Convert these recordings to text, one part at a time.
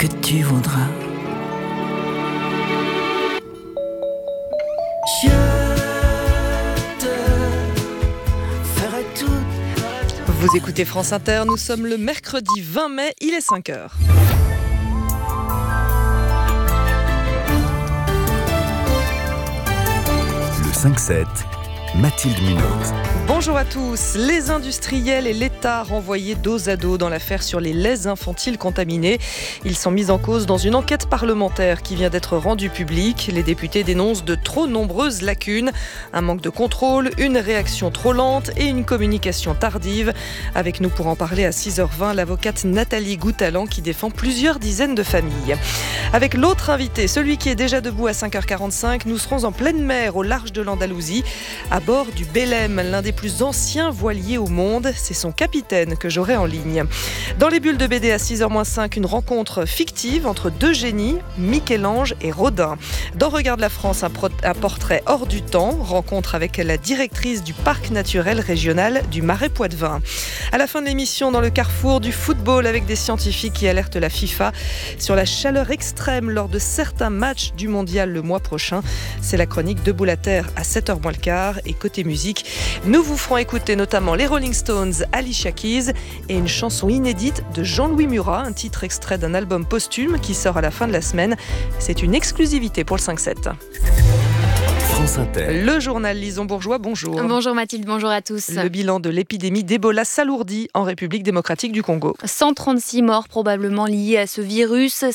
que tu voudras. Je te ferai tout. Vous écoutez France Inter, nous sommes le mercredi 20 mai, il est 5h. Le 5-7, Mathilde Munoz. Bonjour à tous. Les industriels et l'État renvoyés dos à dos dans l'affaire sur les laits infantiles contaminés. Ils sont mis en cause dans une enquête parlementaire qui vient d'être rendue publique. Les députés dénoncent de trop nombreuses lacunes, un manque de contrôle, une réaction trop lente et une communication tardive. Avec nous pour en parler à 6h20, l'avocate Nathalie Goutalan qui défend plusieurs dizaines de familles. Avec l'autre invité, celui qui est déjà debout à 5h45, nous serons en pleine mer au large de l'Andalousie, à bord du Belém, l'un des plus anciens voiliers au monde. C'est son capitaine que j'aurai en ligne. Dans les bulles de BD à 6h-5, une rencontre fictive entre deux génies, Michel-Ange et Rodin. Dans Regarde la France, un portrait hors du temps, rencontre avec la directrice du parc naturel régional du Marais Poitevin. À la fin de l'émission, dans le carrefour du football avec des scientifiques qui alertent la FIFA sur la chaleur extrême lors de certains matchs du mondial le mois prochain. C'est la chronique Debout la Terre à 7h moins le quart. Et côté musique, nous vous ferons écouter notamment les Rolling Stones, Alicia Keys et une chanson inédite de Jean-Louis Murat, un titre extrait d'un album posthume qui sort à la fin de la semaine. C'est une exclusivité pour le 5-7. France Inter. Le journal Lison Bourgeois, bonjour. Bonjour Mathilde, bonjour à tous. Le bilan de l'épidémie d'Ebola s'alourdit en République démocratique du Congo. 136 morts probablement liés à ce virus,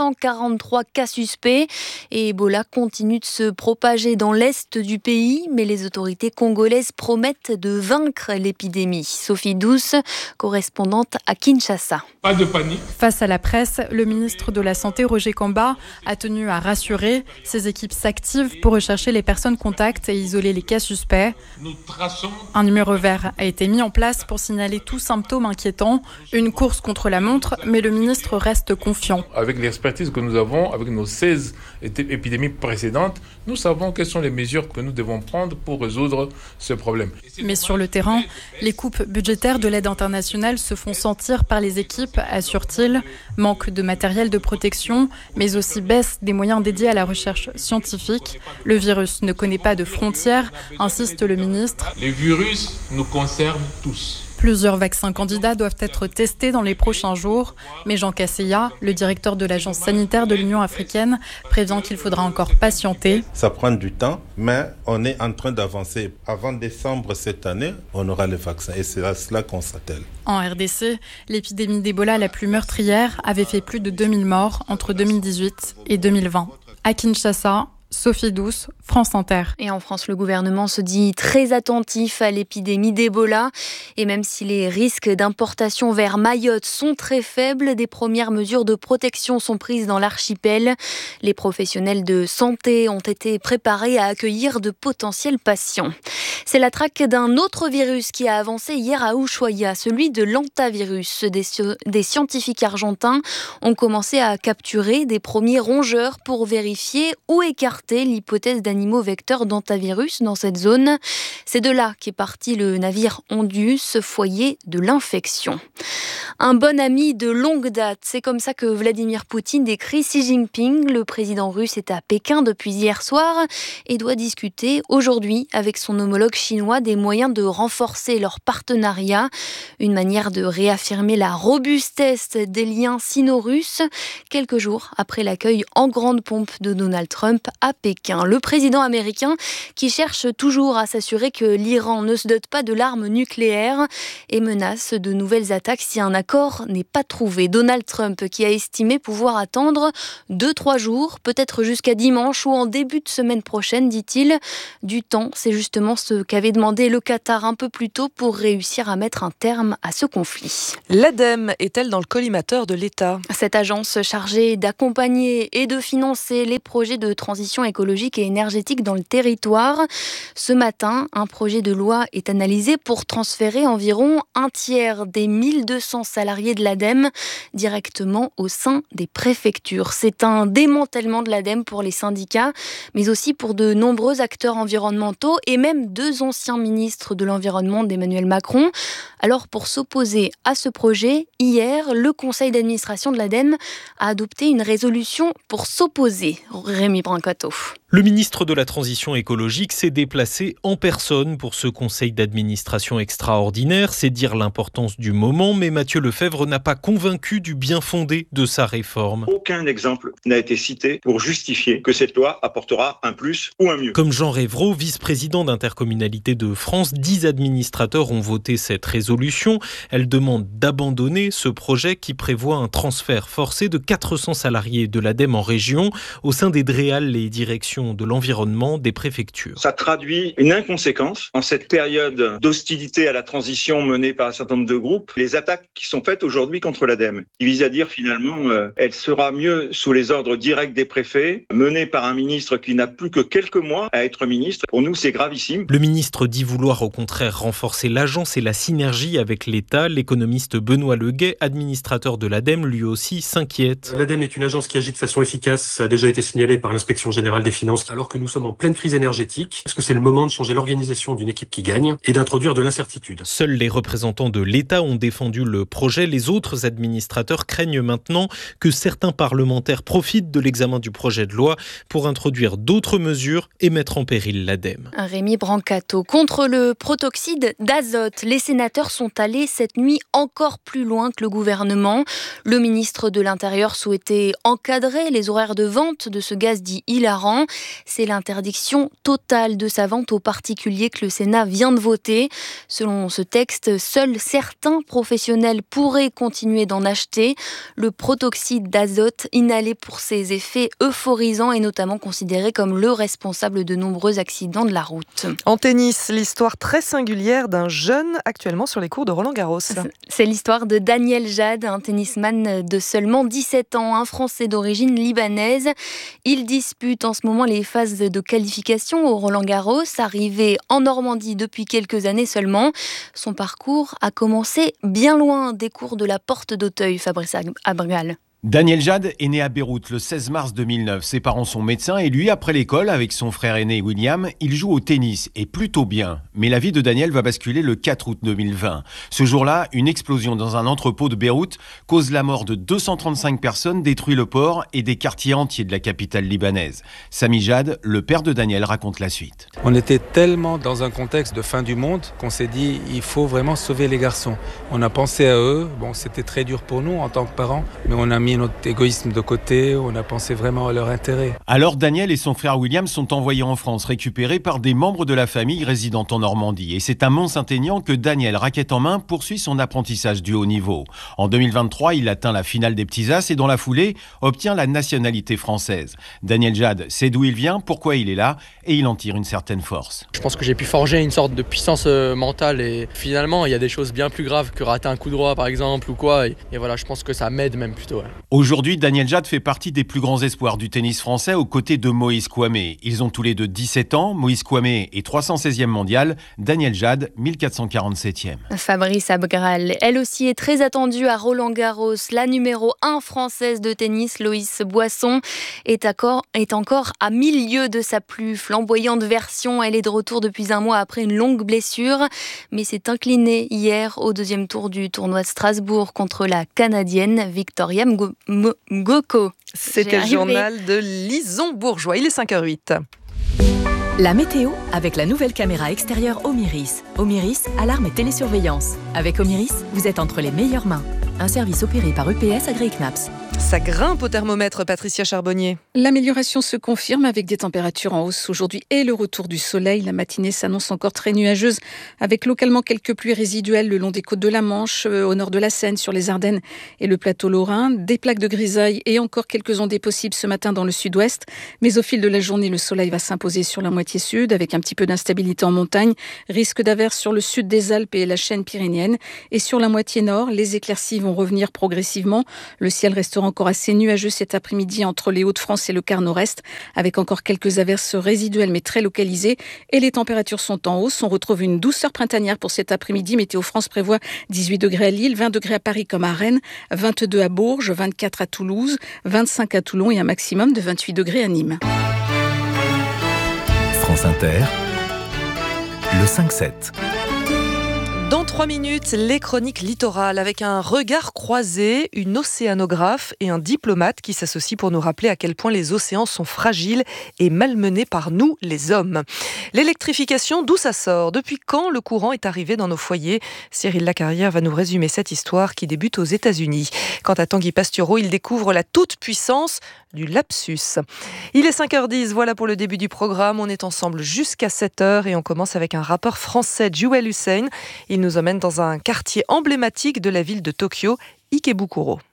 543 cas suspects et Ebola continue de se propager dans l'est du pays, mais les autorités congolaises promettent de vaincre l'épidémie. Sophie Douce, correspondante à Kinshasa. Pas de panique. Face à la presse, le ministre de la Santé, Roger Kamba, a tenu à rassurer. Ses équipes s'activent pour rechercher les personnes contacts et isoler les cas suspects. Nous traçons. Un numéro vert a été mis en place pour signaler tout symptôme inquiétant. Une course contre la montre, mais le ministre reste confiant. Avec l'expertise que nous avons, avec nos 16 épidémies précédentes, nous savons quelles sont les mesures que nous devons prendre pour résoudre ce problème. Mais sur le terrain, les coupes budgétaires de l'aide internationale se font sentir par les équipes, assure-t-il. Manque de matériel de protection, mais aussi baisse des moyens dédiés à la recherche scientifique. Le virus ne connaît pas de frontières, insiste le ministre. Les virus nous concernent tous. Plusieurs vaccins candidats doivent être testés dans les prochains jours. Mais Jean Casseya, le directeur de l'Agence sanitaire de l'Union africaine, prévient qu'il faudra encore patienter. Ça prend du temps, mais on est en train d'avancer. Avant décembre cette année, on aura les vaccins et c'est à cela qu'on s'attelle. En RDC, l'épidémie d'Ebola la plus meurtrière avait fait plus de 2000 morts entre 2018 et 2020. À Kinshasa, Sophie Douce, France Inter. Et en France, le gouvernement se dit très attentif à l'épidémie d'Ebola. Et même si les risques d'importation vers Mayotte sont très faibles, des premières mesures de protection sont prises dans l'archipel. Les professionnels de santé ont été préparés à accueillir de potentiels patients. C'est la traque d'un autre virus qui a avancé hier à Ushuaia, celui de l'hantavirus. Des scientifiques argentins ont commencé à capturer des premiers rongeurs pour vérifier ou écarter l'hypothèse d'animaux vecteurs d'hantavirus dans cette zone. C'est de là qu'est parti le navire Ondius, foyer de l'infection. Un bon ami de longue date, c'est comme ça que Vladimir Poutine décrit Xi Jinping. Le président russe est à Pékin depuis hier soir et doit discuter aujourd'hui avec son homologue chinois des moyens de renforcer leur partenariat. Une manière de réaffirmer la robustesse des liens sino-russes, quelques jours après l'accueil en grande pompe de Donald Trump à Pékin. Le président américain qui cherche toujours à s'assurer que l'Iran ne se dote pas de l'arme nucléaire et menace de nouvelles attaques si un accord n'est pas trouvé. Donald Trump qui a estimé pouvoir attendre 2-3 jours, peut-être jusqu'à dimanche ou en début de semaine prochaine, dit-il. Du temps, c'est justement ce qu'avait demandé le Qatar un peu plus tôt pour réussir à mettre un terme à ce conflit. L'ADEME est-elle dans le collimateur de l'État ? Cette agence chargée d'accompagner et de financer les projets de transition transition écologique et énergétique dans le territoire. Ce matin, un projet de loi est analysé pour transférer environ un tiers des 1200 salariés de l'ADEME directement au sein des préfectures. C'est un démantèlement de l'ADEME pour les syndicats, mais aussi pour de nombreux acteurs environnementaux et même 2 anciens ministres de l'Environnement d'Emmanuel Macron. Alors pour s'opposer à ce projet, hier, le conseil d'administration de l'ADEME a adopté une résolution pour s'opposer. Rémi Brancato. Le ministre de la Transition écologique s'est déplacé en personne pour ce conseil d'administration extraordinaire. C'est dire l'importance du moment, mais Mathieu Lefebvre n'a pas convaincu du bien fondé de sa réforme. Aucun exemple n'a été cité pour justifier que cette loi apportera un plus ou un mieux. Comme Jean Réveraud, vice-président d'Intercommunalité de France, 10 administrateurs ont voté cette résolution. Elle demande d'abandonner ce projet qui prévoit un transfert forcé de 400 salariés de l'ADEME en région au sein des DREAL, les directions de l'environnement des préfectures. Ça traduit une inconséquence en cette période d'hostilité à la transition menée par un certain nombre de groupes. Les attaques qui sont faites aujourd'hui contre l'ADEME, qui visent à dire finalement elle sera mieux sous les ordres directs des préfets, menée par un ministre qui n'a plus que quelques mois à être ministre. Pour nous, c'est gravissime. Le ministre dit vouloir au contraire renforcer l'agence et la synergie avec l'État. L'économiste Benoît Leguet, administrateur de l'ADEME, lui aussi s'inquiète. L'ADEME est une agence qui agit de façon efficace. Ça a déjà été signalé par l'Inspection générale des finances. Alors que nous sommes en pleine crise énergétique, est-ce que c'est le moment de changer l'organisation d'une équipe qui gagne et d'introduire de l'incertitude ? Seuls les représentants de l'État ont défendu le projet. Les autres administrateurs craignent maintenant que certains parlementaires profitent de l'examen du projet de loi pour introduire d'autres mesures et mettre en péril l'ADEME. Rémi Brancato. Contre le protoxyde d'azote, les sénateurs sont allés cette nuit encore plus loin que le gouvernement. Le ministre de l'Intérieur souhaitait encadrer les horaires de vente de ce gaz dit hilarant. C'est l'interdiction totale de sa vente aux particuliers que le Sénat vient de voter. Selon ce texte, seuls certains professionnels pourraient continuer d'en acheter. Le protoxyde d'azote, inhalé pour ses effets euphorisants, est notamment considéré comme le responsable de nombreux accidents de la route. En tennis, l'histoire très singulière d'un jeune actuellement sur les cours de Roland-Garros. C'est l'histoire de Daniel Jad, un tennisman de seulement 17 ans, un Français d'origine libanaise. Il dispute en ce moment les phases de qualification au Roland-Garros, arrivé en Normandie depuis quelques années seulement. Son parcours a commencé bien loin des cours de la Porte d'Auteuil, Fabrice Abrgal. Daniel Jad est né à Beyrouth le 16 mars 2009. Ses parents sont médecins et lui, après l'école, avec son frère aîné William, il joue au tennis et plutôt bien. Mais la vie de Daniel va basculer le 4 août 2020. Ce jour-là, une explosion dans un entrepôt de Beyrouth cause la mort de 235 personnes, détruit le port et des quartiers entiers de la capitale libanaise. Sami Jad, le père de Daniel, raconte la suite. On était tellement dans un contexte de fin du monde qu'on s'est dit il faut vraiment sauver les garçons. On a pensé à eux. Bon, c'était très dur pour nous en tant que parents, mais on a mis notre égoïsme de côté, on a pensé vraiment à leur intérêt. Alors Daniel et son frère William sont envoyés en France, récupérés par des membres de la famille résidant en Normandie. Et c'est à Mont-Saint-Aignan que Daniel, raquette en main, poursuit son apprentissage du haut niveau. En 2023, il atteint la finale des Petits As et dans la foulée, obtient la nationalité française. Daniel Jad sait d'où il vient, pourquoi il est là, et il en tire une certaine force. Je pense que j'ai pu forger une sorte de puissance mentale et finalement, il y a des choses bien plus graves que rater un coup droit par exemple ou quoi. Et voilà, je pense que ça m'aide même plutôt. Ouais. Aujourd'hui, Daniel Jad fait partie des plus grands espoirs du tennis français aux côtés de Moïse Kouamé. Ils ont tous les deux 17 ans. Moïse Kouamé est 316e mondial. Daniel Jad, 1447e. Fabrice Abgral, elle aussi est très attendue à Roland-Garros. La numéro 1 française de tennis, Loïs Boisson, est encore à 1000 lieues de sa plus flamboyante version. Elle est de retour depuis un mois après une longue blessure, mais s'est inclinée hier au deuxième tour du tournoi de Strasbourg contre la Canadienne Victoria Ngoko. C'était le journal de Lison Bourgeois. Il est 5h08. La météo avec la nouvelle caméra extérieure Omiris. Omiris, alarme et télésurveillance. Avec Omiris, vous êtes entre les meilleures mains. Un service opéré par EPS AgriKnaps. Ça grimpe au thermomètre, Patricia Charbonnier. L'amélioration se confirme avec des températures en hausse aujourd'hui et le retour du soleil. La matinée s'annonce encore très nuageuse avec localement quelques pluies résiduelles le long des côtes de la Manche, au nord de la Seine, sur les Ardennes et le plateau lorrain. Des plaques de grisaille et encore quelques ondées possibles ce matin dans le sud-ouest. Mais au fil de la journée, le soleil va s'imposer sur la moitié sud avec un petit peu d'instabilité en montagne. Risque d'averses sur le sud des Alpes et la chaîne pyrénéenne. Et sur la moitié nord, les éclaircies vont revenir progressivement. Le ciel restera encore encore assez nuageux cet après-midi entre les Hauts-de-France et le quart nord-est, avec encore quelques averses résiduelles mais très localisées. Et les températures sont en hausse. On retrouve une douceur printanière pour cet après-midi. Météo France prévoit 18 degrés à Lille, 20 degrés à Paris comme à Rennes, 22 à Bourges, 24 à Toulouse, 25 à Toulon et un maximum de 28 degrés à Nîmes. France Inter, le 5-7. Dans 3 minutes, les chroniques littorales avec un regard croisé, une océanographe et un diplomate qui s'associent pour nous rappeler à quel point les océans sont fragiles et malmenés par nous, les hommes. L'électrification, d'où ça sort ? Depuis quand le courant est arrivé dans nos foyers ? Cyril Lacarrière va nous résumer cette histoire qui débute aux États-Unis. Quant à Tanguy Pastureau, il découvre la toute-puissance du lapsus. Il est 5h10, voilà pour le début du programme. On est ensemble jusqu'à 7h et on commence avec un rappeur français, Jewel Hussein. Il nous emmène dans un quartier emblématique de la ville de Tokyo, Ikebukuro.